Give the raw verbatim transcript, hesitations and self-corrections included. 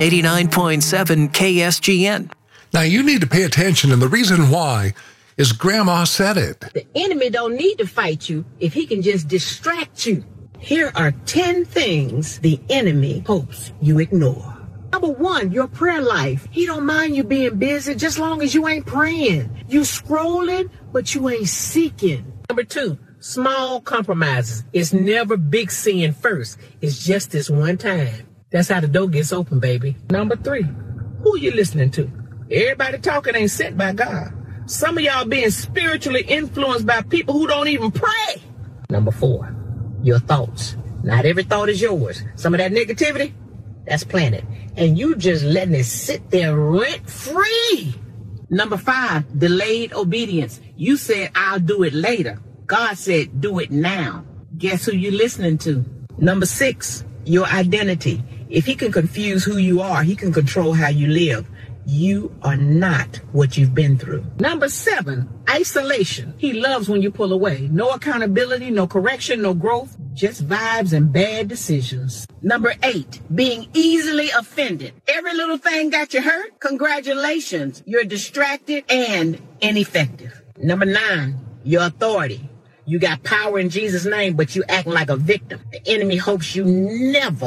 eighty-nine point seven K S G N. Now you need to pay attention, and the reason why is Grandma said it. The enemy don't need to fight you if he can just distract you. Here are ten things the enemy hopes you ignore. Number one, your prayer life. He don't mind you being busy just long as you ain't praying. You scrolling, but you ain't seeking. Number two, small compromises. It's never big sin first. It's just this one time. That's how the door gets open, baby. Number three, who you listening to? Everybody talking ain't sent by God. Some of y'all being spiritually influenced by people who don't even pray. Number four, your thoughts. Not every thought is yours. Some of that negativity, that's planted. And you just letting it sit there rent free. Number five, delayed obedience. You said, I'll do it later. God said, do it now. Guess who you listening to? Number six, your identity. If he can confuse who you are, he can control how you live. You are not what you've been through. Number seven, isolation. He loves when you pull away. No accountability, no correction, no growth, just vibes and bad decisions. Number eight, being easily offended. Every little thing got you hurt? Congratulations. You're distracted and ineffective. Number nine, your authority. You got power in Jesus' name, but you acting like a victim. The enemy hopes you never